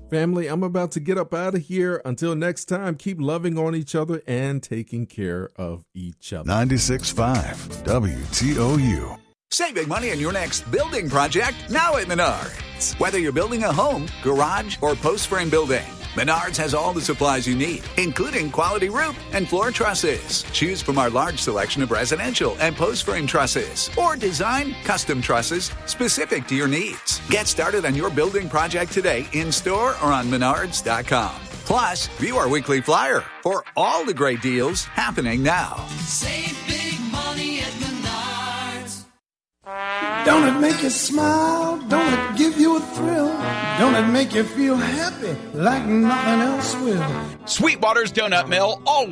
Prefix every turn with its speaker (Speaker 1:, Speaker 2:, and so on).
Speaker 1: Family, I'm about to get up out of here. Until next time, keep loving on each other and taking care of each other.
Speaker 2: 96.5 WTOU.
Speaker 3: Save big money on your next building project now at Menards. Whether you're building a home, garage, or post-frame building, Menards has all the supplies you need, including quality roof and floor trusses. Choose from our large selection of residential and post-frame trusses, or design custom trusses specific to your needs. Get started on your building project today in-store or on Menards.com. Plus, view our weekly flyer for all the great deals happening now.
Speaker 4: Save big money at Menards.
Speaker 5: Don't it make you smile? Don't it give you a thrill? Don't it make you feel happy like nothing else will?
Speaker 6: Sweetwater's Donut Mill always